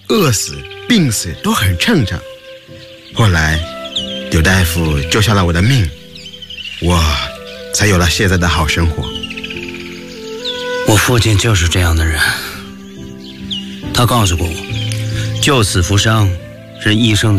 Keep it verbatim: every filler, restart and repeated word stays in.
饿死、病死都很正常。后来刘大夫救下了我的命，我才有了现在的好生活。 我父亲就是这样的人，他告诉过我，救死扶伤是医生